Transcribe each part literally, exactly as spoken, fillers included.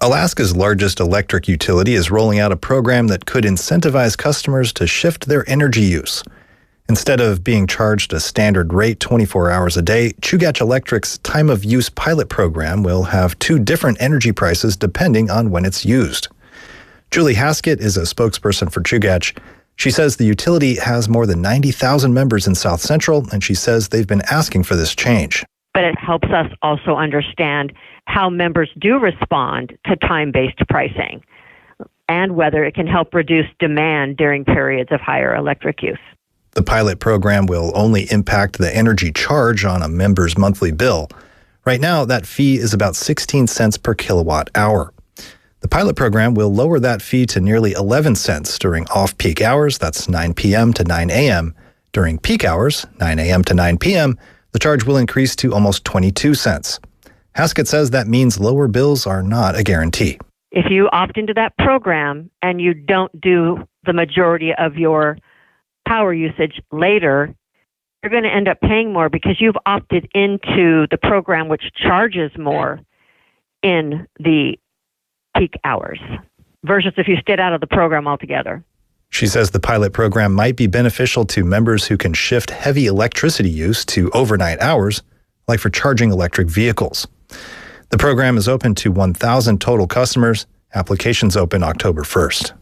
Alaska's largest electric utility is rolling out a program that could incentivize customers to shift their energy use. Instead of being charged a standard rate twenty-four hours a day, Chugach Electric's time of use pilot program will have two different energy prices depending on when it's used. Julie Haskett is a spokesperson for Chugach. She says the utility has more than ninety thousand members in South Central, and she says they've been asking for this change. But it helps us also understand how members do respond to time-based pricing and whether it can help reduce demand during periods of higher electric use. The pilot program will only impact the energy charge on a member's monthly bill. Right now, that fee is about sixteen cents per kilowatt hour. The pilot program will lower that fee to nearly eleven cents during off-peak hours, that's nine p.m. to nine a.m. During peak hours, nine a.m. to nine p.m., the charge will increase to almost twenty-two cents. Haskett says that means lower bills are not a guarantee. If you opt into that program and you don't do the majority of your power usage later, you're going to end up paying more because you've opted into the program which charges more in the peak hours versus if you stayed out of the program altogether. She says the pilot program might be beneficial to members who can shift heavy electricity use to overnight hours, like for charging electric vehicles. The program is open to one thousand total customers. Applications open October first.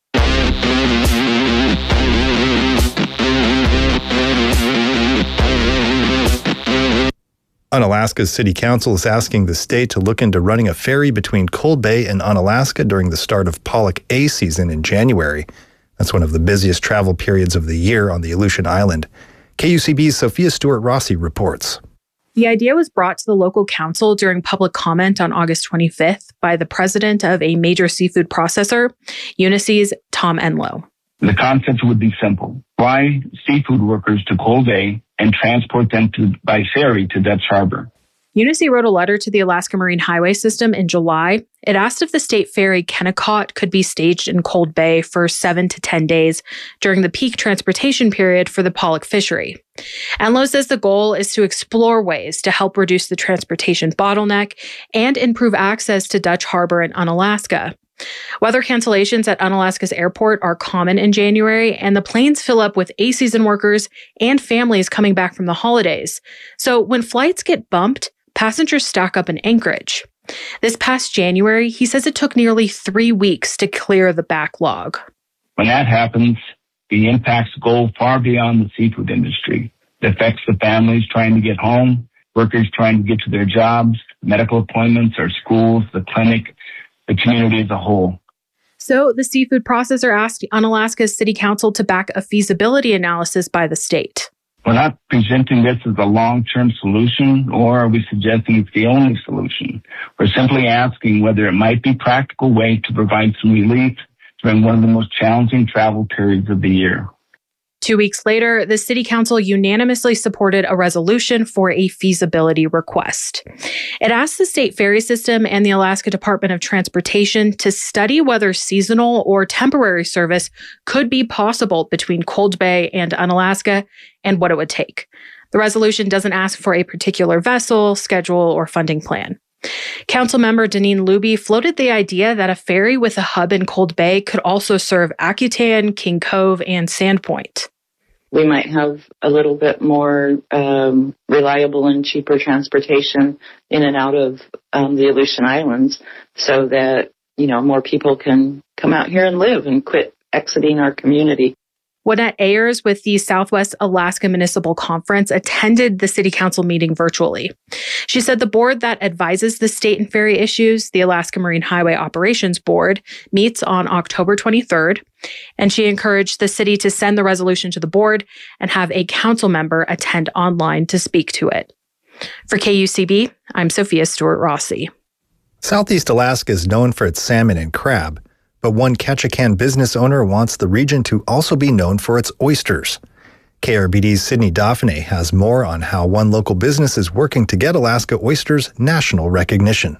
Unalaska's City Council is asking the state to look into running a ferry between Cold Bay and Unalaska during the start of Pollock A season in January. That's one of the busiest travel periods of the year on the Aleutian Island. K U C B's Sophia Stewart-Rossi reports. The idea was brought to the local council during public comment on August twenty-fifth by the president of a major seafood processor, Unisys, Tom Enlow. The concept would be simple. Fly seafood workers to Cold Bay and transport them to, by ferry to Dutch Harbor. Unisys wrote a letter to the Alaska Marine Highway System in July. It asked if the state ferry Kennecott could be staged in Cold Bay for seven to ten days during the peak transportation period for the Pollock fishery. Enlow says the goal is to explore ways to help reduce the transportation bottleneck and improve access to Dutch Harbor and Unalaska. Weather cancellations at Unalaska's airport are common in January, and the planes fill up with A-season workers and families coming back from the holidays. So when flights get bumped, passengers stack up in Anchorage. This past January, he says it took nearly three weeks to clear the backlog. When that happens, the impacts go far beyond the seafood industry. It affects the families trying to get home, workers trying to get to their jobs, medical appointments, our schools, the clinic, the community as a whole. So the seafood processor asked Unalaska's City Council to back a feasibility analysis by the state. We're not presenting this as a long-term solution, or are we suggesting it's the only solution. We're simply asking whether it might be a practical way to provide some relief during one of the most challenging travel periods of the year. Two weeks later, the City Council unanimously supported a resolution for a feasibility request. It asked the state ferry system and the Alaska Department of Transportation to study whether seasonal or temporary service could be possible between Cold Bay and Unalaska and what it would take. The resolution doesn't ask for a particular vessel, schedule, or funding plan. Councilmember Deneen Luby floated the idea that a ferry with a hub in Cold Bay could also serve Akutan, King Cove, and Sandpoint. We might have a little bit more um, reliable and cheaper transportation in and out of um, the Aleutian Islands so that, you know, more people can come out here and live and quit exiting our community. Wanette Ayers with the Southwest Alaska Municipal Conference attended the City Council meeting virtually. She said the board that advises the state and ferry issues, the Alaska Marine Highway Operations Board, meets on October twenty-third, and she encouraged the city to send the resolution to the board and have a council member attend online to speak to it. For K U C B, I'm Sophia Stewart-Rossi. Southeast Alaska is known for its salmon and crab, but one Ketchikan business owner wants the region to also be known for its oysters. K R B D's Sydney Dauphiné has more on how one local business is working to get Alaska oysters national recognition.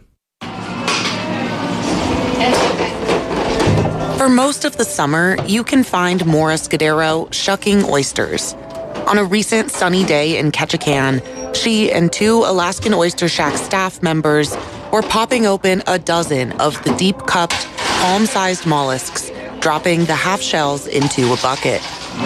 For most of the summer, you can find Maura Scudero shucking oysters. On a recent sunny day in Ketchikan, she and two Alaskan Oyster Shack staff members were popping open a dozen of the deep-cupped, palm-sized mollusks, dropping the half shells into a bucket.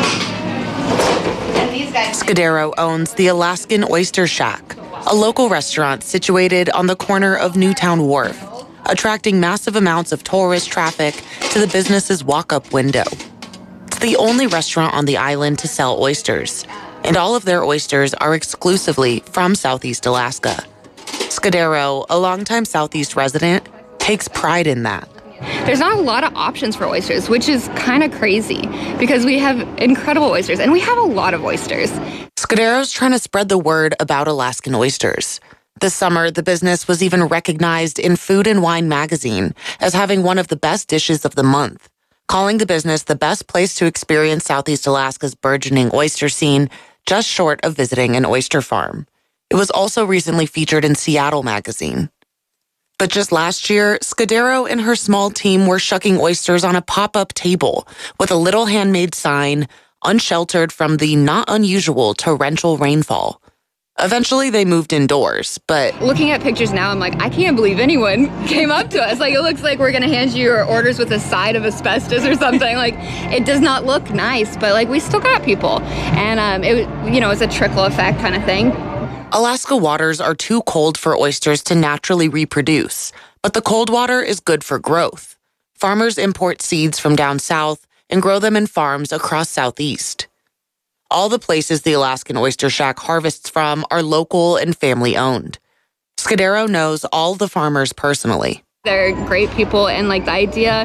Scudero owns the Alaskan Oyster Shack, a local restaurant situated on the corner of Newtown Wharf, attracting massive amounts of tourist traffic to the business's walk-up window. It's the only restaurant on the island to sell oysters, and all of their oysters are exclusively from Southeast Alaska. Scudero, a longtime Southeast resident, takes pride in that. There's not a lot of options for oysters, which is kind of crazy because we have incredible oysters, and we have a lot of oysters. Scudero's trying to spread the word about Alaskan oysters. This summer, the business was even recognized in Food and Wine magazine as having one of the best dishes of the month, calling the business the best place to experience Southeast Alaska's burgeoning oyster scene, just short of visiting an oyster farm. It was also recently featured in Seattle magazine. But just last year, Scudero and her small team were shucking oysters on a pop-up table with a little handmade sign, unsheltered from the not unusual torrential rainfall. Eventually, they moved indoors, but... Looking at pictures now, I'm like, I can't believe anyone came up to us. Like, it looks like we're going to hand you your orders with a side of asbestos or something. Like, it does not look nice, but, like, we still got people. And, um, it you know, it's a trickle effect kind of thing. Alaska waters are too cold for oysters to naturally reproduce, but the cold water is good for growth. Farmers import seeds from down south and grow them in farms across Southeast. All the places the Alaskan Oyster Shack harvests from are local and family-owned. Scudero knows all the farmers personally. They're great people, and like the idea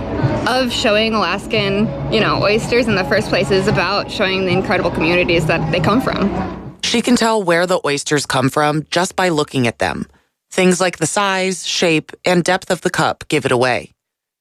of showing Alaskan, you know, oysters in the first place is about showing the incredible communities that they come from. She can tell where the oysters come from just by looking at them. Things like the size, shape, and depth of the cup give it away.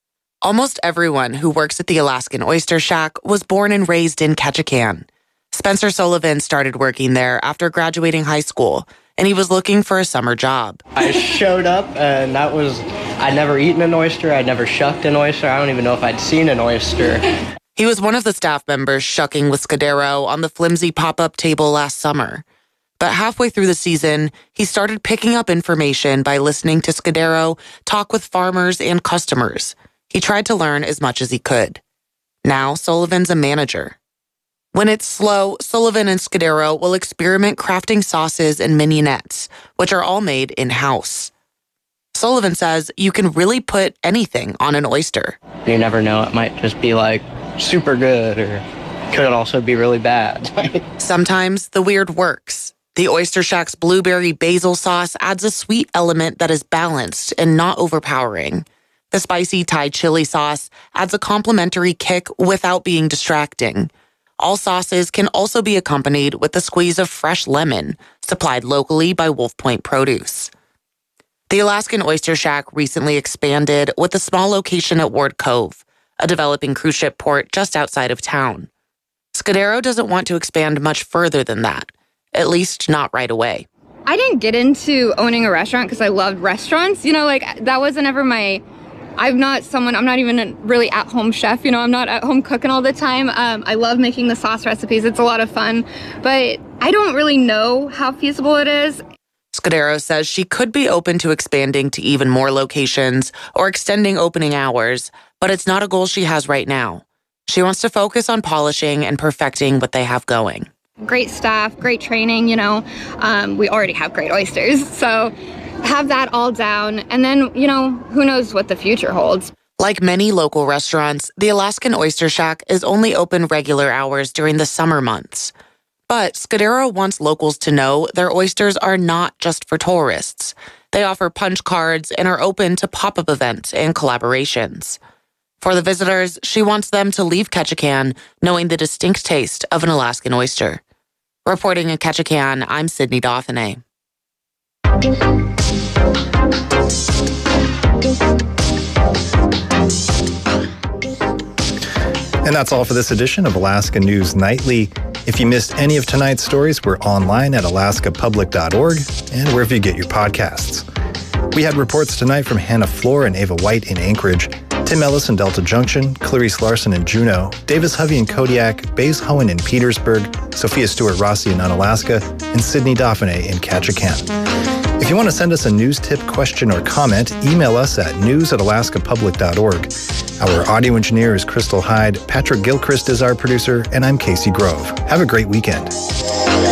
Almost everyone who works at the Alaskan Oyster Shack was born and raised in Ketchikan. Spencer Sullivan started working there after graduating high school, and he was looking for a summer job. I showed up, and that was, I'd never eaten an oyster, I'd never shucked an oyster, I don't even know if I'd seen an oyster. He was one of the staff members shucking with Scudero on the flimsy pop-up table last summer. But halfway through the season, he started picking up information by listening to Scudero talk with farmers and customers. He tried to learn as much as he could. Now, Sullivan's a manager. When it's slow, Sullivan and Scudero will experiment crafting sauces and mignonettes, which are all made in-house. Sullivan says you can really put anything on an oyster. You never know, it might just be like super good, or could also be really bad. Sometimes the weird works. The Oyster Shack's blueberry basil sauce adds a sweet element that is balanced and not overpowering. The spicy Thai chili sauce adds a complimentary kick without being distracting. All sauces can also be accompanied with a squeeze of fresh lemon, supplied locally by Wolf Point Produce. The Alaskan Oyster Shack recently expanded with a small location at Ward Cove, a developing cruise ship port just outside of town. Scudero doesn't want to expand much further than that, at least not right away. I didn't get into owning a restaurant because I loved restaurants. You know, like that wasn't ever my... I'm not someone, I'm not even a really at-home chef, you know, I'm not at home cooking all the time. Um, I love making the sauce recipes, it's a lot of fun, but I don't really know how feasible it is. Scudero says she could be open to expanding to even more locations or extending opening hours, but it's not a goal she has right now. She wants to focus on polishing and perfecting what they have going. Great staff, great training, you know, um, we already have great oysters, so have that all down, and then, you know, who knows what the future holds. Like many local restaurants, the Alaskan Oyster Shack is only open regular hours during the summer months. But Scudero wants locals to know their oysters are not just for tourists. They offer punch cards and are open to pop-up events and collaborations. For the visitors, she wants them to leave Ketchikan knowing the distinct taste of an Alaskan oyster. Reporting in Ketchikan, I'm Sydney Dauphiné. And that's all for this edition of Alaska News Nightly. If you missed any of tonight's stories, we're online at alaska public dot org and wherever you get your podcasts. We had reports tonight from Hannah Floor and Ava White in Anchorage, Tim Ellis in Delta Junction, Clarice Larson in Juneau, Davis Hovey in Kodiak, Baze Hohen in Petersburg, Sophia Stewart Rossi in Unalaska, and Sydney Dauphiné in Ketchikan. If If you want to send us a news tip, question, or comment, email us at news at alaska public dot org. Our audio engineer is Crystal Hyde, Patrick Gilchrist is our producer, and I'm Casey Grove. Have a great weekend.